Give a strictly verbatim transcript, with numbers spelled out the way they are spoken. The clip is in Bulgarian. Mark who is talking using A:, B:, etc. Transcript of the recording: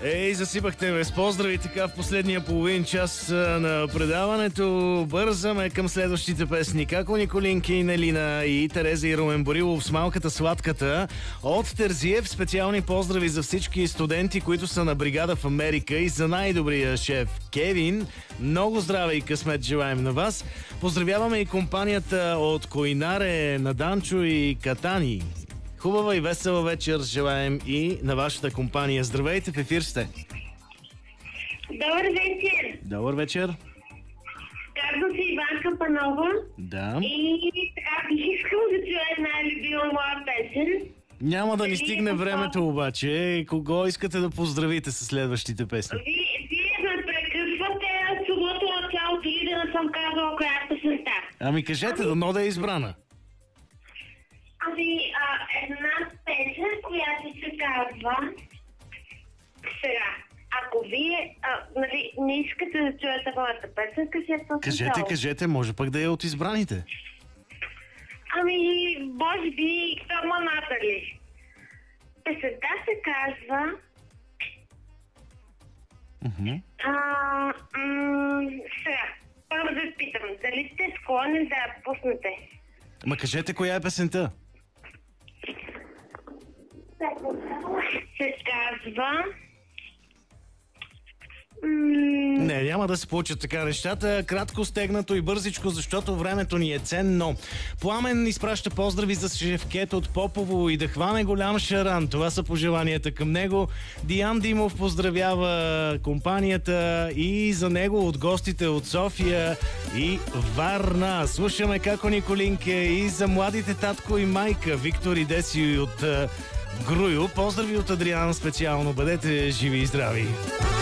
A: Ей, засипахте ме с поздрави така в последния половин час на предаването. Бързаме към следващите песни. Како Николинки и Нелина и Тереза и Румен Борилов с Малката сладката. От Терзиев специални поздрави за всички студенти, които са на бригада в Америка и за най-добрия шеф Кевин. Много здраве и късмет желаем на вас. Поздравяваме и компанията от Койнаре на Данчо и Катани. Хубава и весела вечер желаем и на вашата компания. Здравейте, в ефир сте.
B: Добър вечер.
A: Добър вечер.
B: Казвам се Иванка Панова.
A: Да.
B: И така бих искал да чуя една любима моя песен.
A: Няма да ни стигне времето обаче. Кого искате да поздравите с следващите песни?
B: Вие, вие ме прекъсвате самото началото и да не съм казала коя е песента.
A: Ами кажете, дано да е избрана.
B: Ами, а, една песен, която се казва сега. Ако вие а, нали, не искате да чуете моята песен, кажете от
A: Кажете,
B: начало.
A: кажете, може пък да е от избраните.
B: Ами, може би, само Натали. Песента се казва...
A: Uh-huh.
B: А, м- сега, първо да питам, дали сте склонни да я пуснете?
A: Ма кажете, коя е песента?
B: Се казва... М-
A: Не, няма да се получат така нещата. Кратко, стегнато и бързичко, защото времето ни е ценно. Пламен изпраща поздрави за шефкет от Попово и да хване голям шаран. Това са пожеланията към него. Диан Димов поздравява компанията и за него от гостите от София и Варна. Слушаме Како Николинке и за младите татко и майка Виктор и Деси от uh, Груйо. Поздрави от Адриан специално. Бъдете живи и здрави!